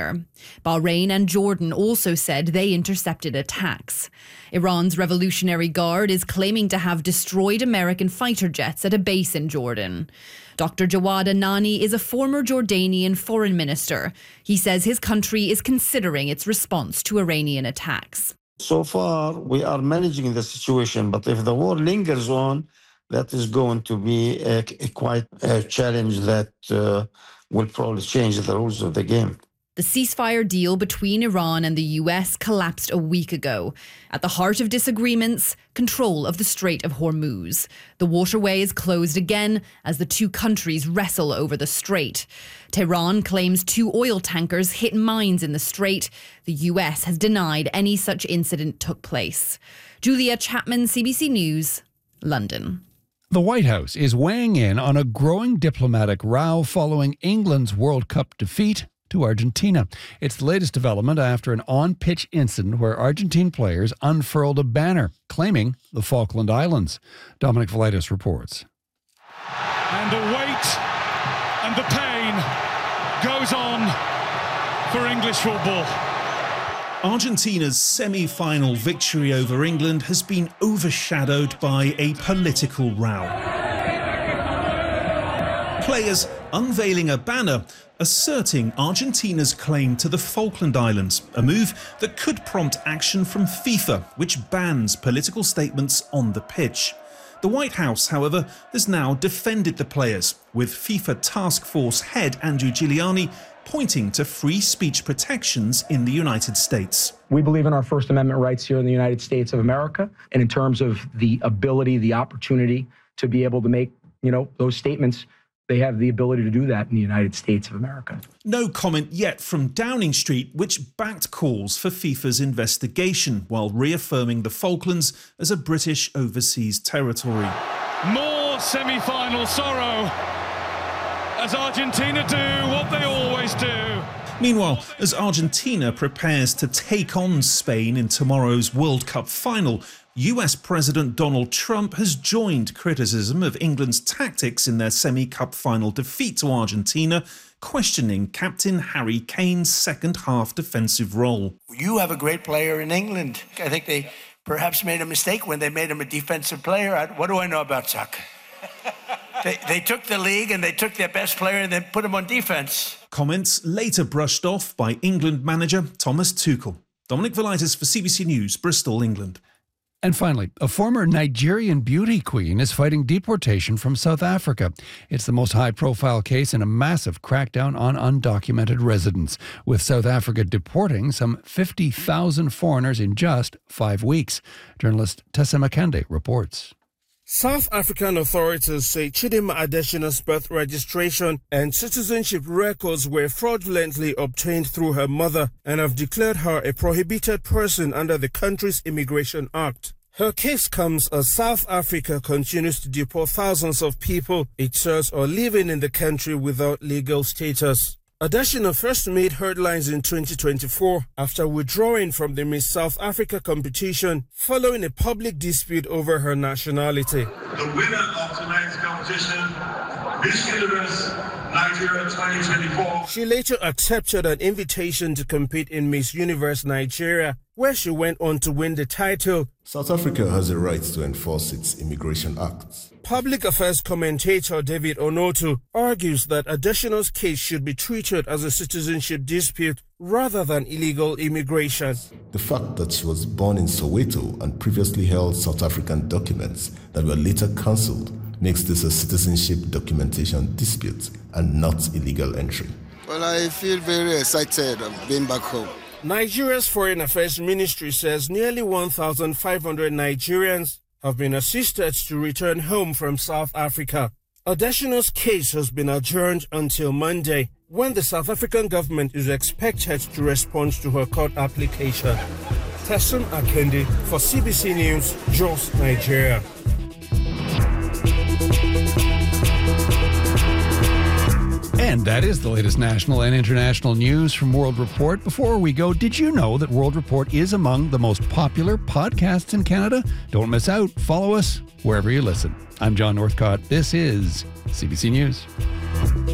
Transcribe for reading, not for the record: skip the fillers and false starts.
ceasefire. Bahrain and Jordan also said they intercepted attacks. Iran's Revolutionary Guard is claiming to have destroyed American fighter jets at a base in Jordan. Dr. Jawad Anani is a former Jordanian foreign minister. He says his country is considering its response to Iranian attacks. So far, we are managing the situation, but if the war lingers on, that is going to be quite a challenge that will probably change the rules of the game. The ceasefire deal between Iran and the US collapsed a week ago. At the heart of disagreements, control of the Strait of Hormuz. The waterway is closed again as the two countries wrestle over the strait. Tehran claims 2 oil tankers hit mines in the strait. The US has denied any such incident took place. Julia Chapman, CBC News, London. The White House is weighing in on a growing diplomatic row following England's World Cup defeat to Argentina. It's the latest development after an on-pitch incident where Argentine players unfurled a banner claiming the Falkland Islands. Dominic Velitis reports. And the weight and the pain goes on for English football. Argentina's semi-final victory over England has been overshadowed by a political row. Players unveiling a banner asserting Argentina's claim to the Falkland Islands, a move that could prompt action from FIFA, which bans political statements on the pitch. The White House, however, has now defended the players, with FIFA Task Force head Andrew Giuliani pointing to free speech protections in the United States. We believe in our First Amendment rights here in the United States of America, and in terms of the ability, the opportunity to be able to make, those statements, they have the ability to do that in the United States of America. No comment yet from Downing Street, which backed calls for FIFA's investigation while reaffirming the Falklands as a British overseas territory. More semi-final sorrow as Argentina do what they always do. Meanwhile, as Argentina prepares to take on Spain in tomorrow's World Cup final, US President Donald Trump has joined criticism of England's tactics in their semi-cup final defeat to Argentina, questioning Captain Harry Kane's second-half defensive role. You have a great player in England. I think they perhaps made a mistake when they made him a defensive player. What do I know about soccer? They took the league and they took their best player and then put him on defense. Comments later brushed off by England manager Thomas Tuchel. Dominic Velitis for CBC News, Bristol, England. And finally, a former Nigerian beauty queen is fighting deportation from South Africa. It's the most high-profile case in a massive crackdown on undocumented residents, with South Africa deporting some 50,000 foreigners in just 5 weeks. Journalist Tessa Makande reports. South African authorities say Chidinma Adesina's birth registration and citizenship records were fraudulently obtained through her mother and have declared her a prohibited person under the country's Immigration Act. Her case comes as South Africa continues to deport thousands of people it says are living in the country without legal status. Adesina first made headlines in 2024 after withdrawing from the Miss South Africa competition following a public dispute over her nationality. The winner of tonight's competition, Miss Universe Nigeria 2024. She later accepted an invitation to compete in Miss Universe Nigeria, where she went on to win the title. South Africa has a right to enforce its Immigration Act. Public affairs commentator David Onotu argues that Adesina's case should be treated as a citizenship dispute rather than illegal immigration. The fact that she was born in Soweto and previously held South African documents that were later cancelled makes this a citizenship documentation dispute and not illegal entry. Well, I feel very excited of being back home. Nigeria's Foreign Affairs Ministry says nearly 1,500 Nigerians have been assisted to return home from South Africa. Adesina's case has been adjourned until Monday, when the South African government is expected to respond to her court application. Tesson Akende for CBC News, Jos, Nigeria. And that is the latest national and international news from World Report. Before we go, did you know that World Report is among the most popular podcasts in Canada? Don't miss out. Follow us wherever you listen. I'm John Northcott. This is CBC News.